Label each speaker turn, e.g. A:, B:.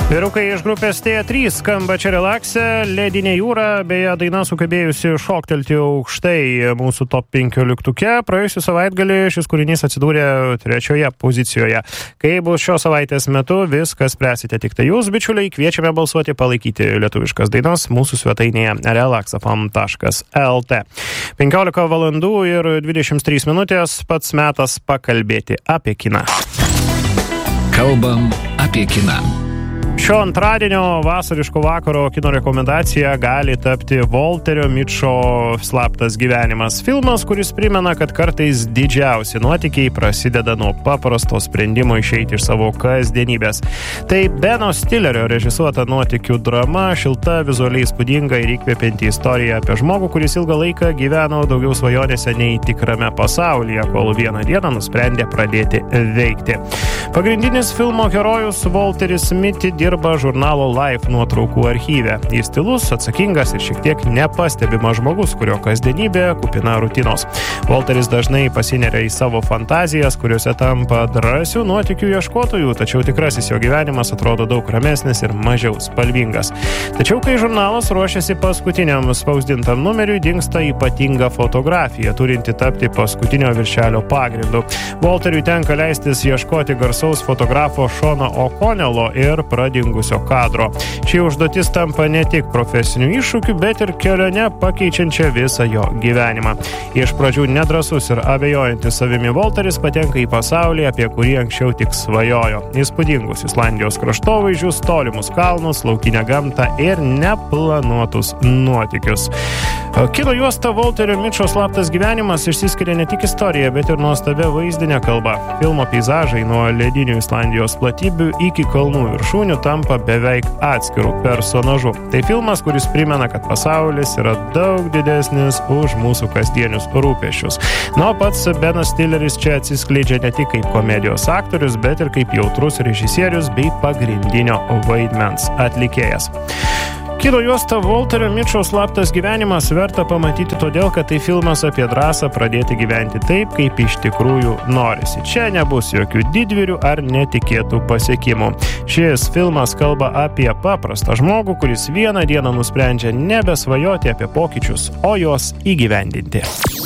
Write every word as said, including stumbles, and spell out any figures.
A: Vyrukai iš grupės T trys skamba čia Relaxe, Ledinė jūra, beje, daina sukabėjusi šoktelti aukštai mūsų top penkioliktuke. Praėjusią savaitgalį šis kūrinys atsidūrė trečioje pozicijoje. Kai bus šios savaitės metu, viskas spręsite tik tai jūs, bičiuliai, kviečiame balsuoti, palaikyti lietuviškas dainas mūsų svetainėje relaxafm taškas lt. penkiolika valandų ir dvidešimt trys minutės, pats metas pakalbėti apie kiną.
B: Kalbam apie kiną.
A: Šio antradienio vasariško vakaro kino rekomendacija gali tapti Volterio Mičo Slaptas gyvenimas. Filmas, kuris primena, kad kartais didžiausi nuotykiai prasideda nuo paprasto sprendimo išeiti iš savo kasdienybės. Tai Beno Stillerio režisuota nuotykių drama, šilta, vizualiai įspūdinga ir įkvepianti istorija apie žmogų, kuris ilgą laiką gyveno daugiau svajonėse nei tikrame pasaulyje, kol vieną dieną nusprendė pradėti veikti. Pagrindinis filmo herojus Volteris Mitty dirba žurnalo Life nuotraukų archyve. Jis tylus, atsakingas ir šiek tiek nepastebimas žmogus, kurio kasdienybė kupina rutinos. Volteris dažnai pasineria į savo fantazijas, kuriuose tampa drąsių nuotykių ieškotojų, tačiau tikrasis jo gyvenimas atrodo daug ramesnis ir mažiau spalvingas. Tačiau, kai žurnalas ruošiasi paskutiniam spausdintam numeriui, dingsta ypatinga fotografija, turinti tapti paskutinio viršelio pagrindu. Volteriui tenka leistis ieškoti garsaus fotografo Šono O'Connello ir pradingusio kadro. Ši užduotis tampa ne tik profesinių iššūkių, bet ir kelionę pakeičiančią visą jo gyvenimą. Iš pradžių nedrąsus ir abejojantis savimi Volteris patenka į pasaulį, apie kurį anksčiau tik svajojo. Įspūdingus Islandijos kraštovaizdžius, tolimus kalnus, laukinę gamtą ir neplanuotus nuotykius. Kino juosta Volterio Mičo Slaptas gyvenimas išsiskiria ne tik istorija, bet ir nuostabia vaizdinė kalba. Filmo peizažai nuo ledinių Islandijos platybių iki kalnų viršūnių tampa beveik atskirų personažų. Tai filmas, kuris primena, kad pasaulis yra daug didesnis už mūsų kasdienius rūpesčius. Na, pats Benas Stilleris čia atsiskleidžia ne tik kaip komedijos aktorius, bet ir kaip jautrus režisierius bei pagrindinio vaidmens atlikėjas. Kino juosta Volterio Mičo Slaptas gyvenimas verta pamatyti todėl, kad tai filmas apie drąsą pradėti gyventi taip, kaip iš tikrųjų norisi. Čia nebus jokių didvyrių ar netikėtų pasiekimų. Šis filmas kalba apie paprastą žmogų, kuris vieną dieną nusprendžia nebesvajoti apie pokyčius, o juos įgyvendinti.